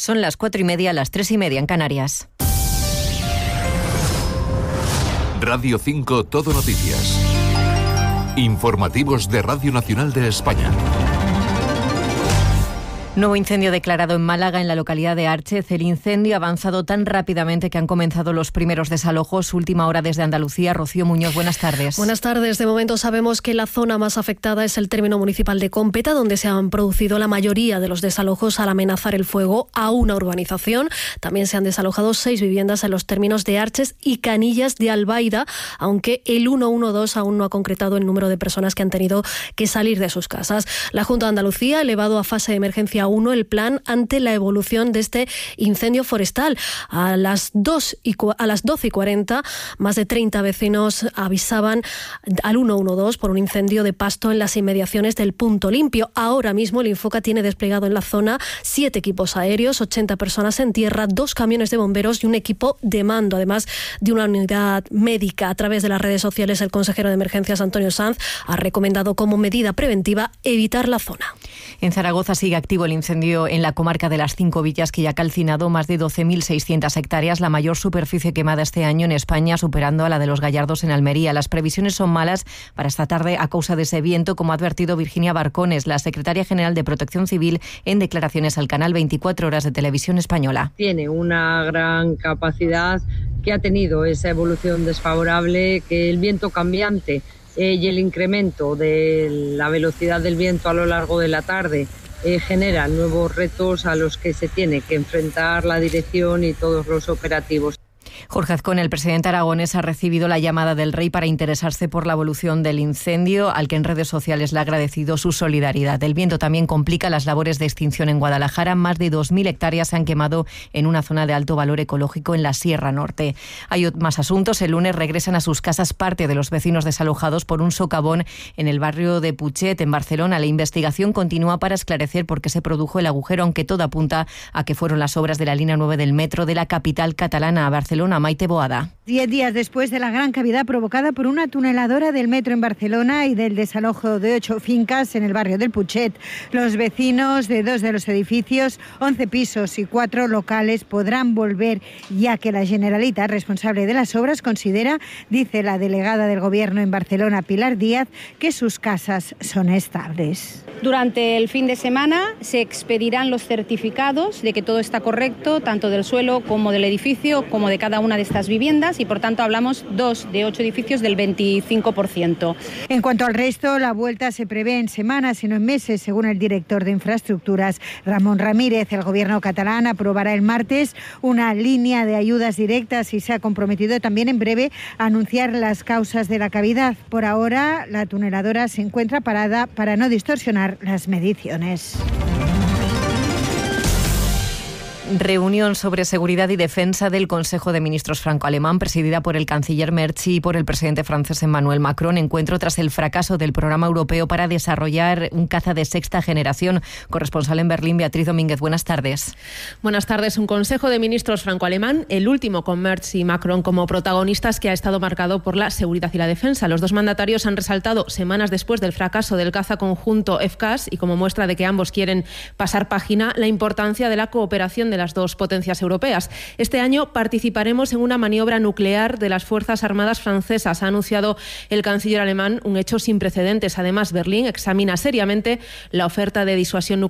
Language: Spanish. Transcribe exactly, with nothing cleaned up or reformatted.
Son las cuatro y media, las tres y media en Canarias. Radio cinco Todo Noticias. Informativos de Radio Nacional de España. Nuevo incendio declarado en Málaga, en la localidad de Árchez. El incendio ha avanzado tan rápidamente que han comenzado los primeros desalojos. Última hora desde Andalucía. Rocío Muñoz, buenas tardes. Buenas tardes. De momento sabemos que la zona más afectada es el término municipal de Cómpeta, donde se han producido la mayoría de los desalojos al amenazar el fuego a una urbanización. También se han desalojado seis viviendas en los términos de Árchez y Canillas de Albaida, aunque el ciento doce aún no ha concretado el número de personas que han tenido que salir de sus casas. La Junta de Andalucía ha elevado a fase de emergencia uno el plan ante la evolución de este incendio forestal. A las, dos y, a las doce y cuarenta, más de treinta vecinos avisaban al ciento doce por un incendio de pasto en las inmediaciones del Punto Limpio. Ahora mismo el Infoca tiene desplegado en la zona siete equipos aéreos, ochenta personas en tierra, dos camiones de bomberos y un equipo de mando, además de una unidad médica. A través de las redes sociales, el consejero de Emergencias, Antonio Sanz, ha recomendado como medida preventiva evitar la zona. En Zaragoza sigue activo el incendio en la comarca de las Cinco Villas, que ya ha calcinado más de doce mil seiscientas hectáreas, la mayor superficie quemada este año en España, superando a la de los Gallardos en Almería. Las previsiones son malas para esta tarde a causa de ese viento, como ha advertido Virginia Barcones, la secretaria general de Protección Civil, en declaraciones al canal veinticuatro horas de Televisión Española. Tiene una gran capacidad, que ha tenido esa evolución desfavorable, que el viento cambiante eh, y el incremento de la velocidad del viento a lo largo de la tarde eh, genera nuevos retos a los que se tiene que enfrentar la dirección y todos los operativos. Jorge Azcón, el presidente aragonés, ha recibido la llamada del rey para interesarse por la evolución del incendio, al que en redes sociales le ha agradecido su solidaridad. El viento también complica las labores de extinción en Guadalajara. Más de dos mil hectáreas se han quemado en una zona de alto valor ecológico en la Sierra Norte. Hay más asuntos. El lunes regresan a sus casas parte de los vecinos desalojados por un socavón en el barrio de Putxet, en Barcelona. La investigación continúa para esclarecer por qué se produjo el agujero, aunque todo apunta a que fueron las obras de la línea nueve del metro de la capital catalana a Barcelona. Maite Boada. Diez días después de la gran cavidad provocada por una tuneladora del metro en Barcelona y del desalojo de ocho fincas en el barrio del Putxet, los vecinos de dos de los edificios, once pisos y cuatro locales, podrán volver, ya que la Generalitat, responsable de las obras, considera, dice la delegada del Gobierno en Barcelona, Pilar Díaz, que sus casas son estables. Durante el fin de semana se expedirán los certificados de que todo está correcto, tanto del suelo como del edificio, como de cada una de estas viviendas, y por tanto hablamos dos de ocho edificios del veinticinco por ciento. En cuanto al resto, la vuelta se prevé en semanas y no en meses, según el director de Infraestructuras, Ramón Ramírez. El Gobierno catalán aprobará el martes una línea de ayudas directas y se ha comprometido también en breve a anunciar las causas de la cavidad. Por ahora, la tuneladora se encuentra parada para no distorsionar las mediciones. Reunión sobre seguridad y defensa del Consejo de Ministros franco-alemán, presidida por el canciller Merz y por el presidente francés Emmanuel Macron. Encuentro tras el fracaso del programa europeo para desarrollar un caza de sexta generación. Corresponsal en Berlín, Beatriz Domínguez, buenas tardes. Buenas tardes. Un Consejo de Ministros franco-alemán, el último con Merz y Macron como protagonistas, que ha estado marcado por la seguridad y la defensa. Los dos mandatarios han resaltado, semanas después del fracaso del caza conjunto F C A S y como muestra de que ambos quieren pasar página, la importancia de la cooperación de las dos potencias europeas. Este año participaremos en una maniobra nuclear de las Fuerzas Armadas francesas, ha anunciado el canciller alemán, un hecho sin precedentes. Además, Berlín examina seriamente la oferta de disuasión nuclear